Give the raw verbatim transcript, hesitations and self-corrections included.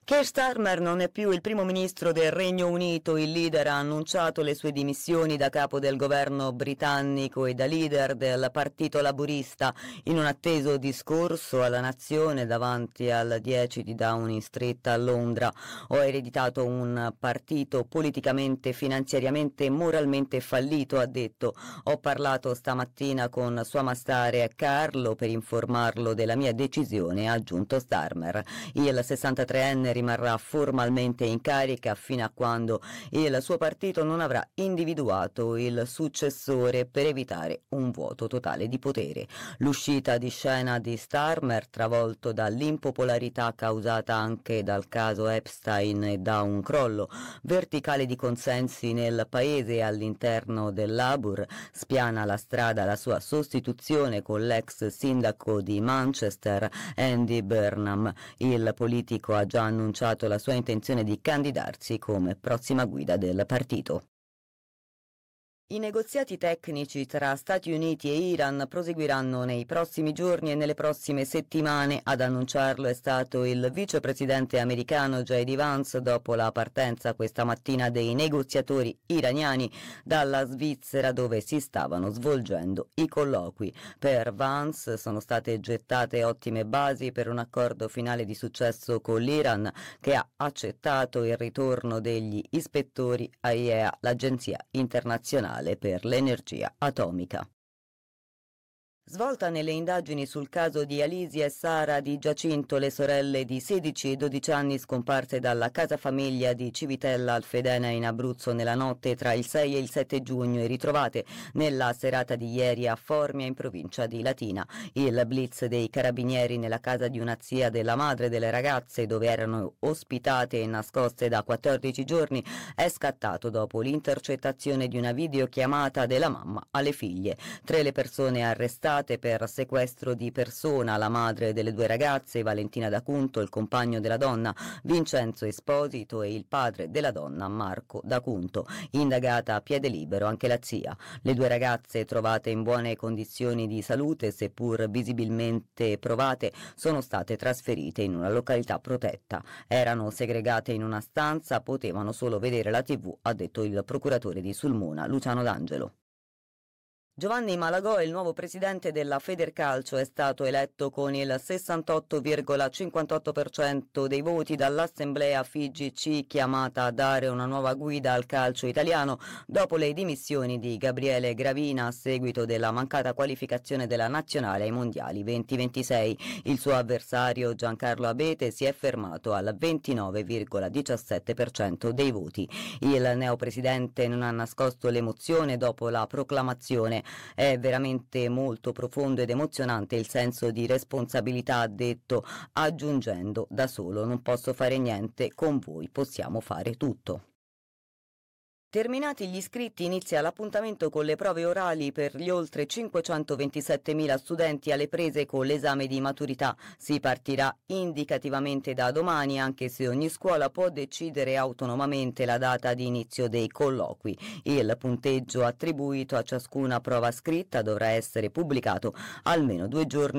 Keir Starmer non è più il primo ministro del Regno Unito, il leader ha annunciato le sue dimissioni da capo del governo britannico e da leader del Partito Laburista in un atteso discorso alla nazione davanti al dieci di Downing Street a Londra. Ho ereditato un partito politicamente, finanziariamente e moralmente fallito, ha detto. Ho parlato stamattina con Sua Mastare Carlo per informarlo della mia decisione, ha aggiunto Starmer. Il sessantatreenne rimarrà formalmente in carica fino a quando il suo partito non avrà individuato il successore per evitare un vuoto totale di potere. L'uscita di scena di Starmer, travolto dall'impopolarità causata anche dal caso Epstein e da un crollo verticale di consensi nel paese e all'interno del Labour, spiana la strada alla sua sostituzione con l'ex sindaco di Manchester, Andy Burnham. Il politico ha già annunciato la sua intenzione di candidarsi come prossima guida del partito. I negoziati tecnici tra Stati Uniti e Iran proseguiranno nei prossimi giorni e nelle prossime settimane. Ad annunciarlo è stato il vicepresidente americano J D Vance dopo la partenza questa mattina dei negoziatori iraniani dalla Svizzera, dove si stavano svolgendo i colloqui. Per Vance sono state gettate ottime basi per un accordo finale di successo con l'Iran, che ha accettato il ritorno degli ispettori a I E A, l'agenzia internazionale per l'energia atomica. Svolta nelle indagini sul caso di Alisia e Sara Di Giacinto, le sorelle di sedici e dodici anni scomparse dalla casa famiglia di Civitella al Fedena in Abruzzo nella notte tra il sei e il sette giugno e ritrovate nella serata di ieri a Formia in provincia di Latina. Il blitz dei carabinieri nella casa di una zia della madre delle ragazze, dove erano ospitate e nascoste da quattordici giorni, è scattato dopo l'intercettazione di una videochiamata della mamma alle figlie. Tre le persone arrestate per sequestro di persona: la madre delle due ragazze, Valentina D'Acunto, il compagno della donna, Vincenzo Esposito, e il padre della donna, Marco D'Acunto. Indagata a piede libero anche la zia. Le due ragazze, trovate in buone condizioni di salute, seppur visibilmente provate, sono state trasferite in una località protetta. Erano segregate in una stanza, potevano solo vedere la tivù, ha detto il procuratore di Sulmona, Luciano D'Angelo. Giovanni Malagò, il nuovo presidente della Federcalcio, è stato eletto con il sessantotto virgola cinquantotto per cento dei voti dall'Assemblea F I G C, chiamata a dare una nuova guida al calcio italiano dopo le dimissioni di Gabriele Gravina a seguito della mancata qualificazione della nazionale ai mondiali duemilaventisei. Il suo avversario Giancarlo Abete si è fermato al ventinove virgola diciassette per cento dei voti. Il neopresidente non ha nascosto l'emozione dopo la proclamazione. È veramente molto profondo ed emozionante il senso di responsabilità, ha detto, aggiungendo: da solo non posso fare niente, con voi possiamo fare tutto. Terminati gli iscritti, inizia l'appuntamento con le prove orali per gli oltre cinquecentoventisettemila studenti alle prese con l'esame di maturità. Si partirà indicativamente da domani, anche se ogni scuola può decidere autonomamente la data di inizio dei colloqui. Il punteggio attribuito a ciascuna prova scritta dovrà essere pubblicato almeno due giorni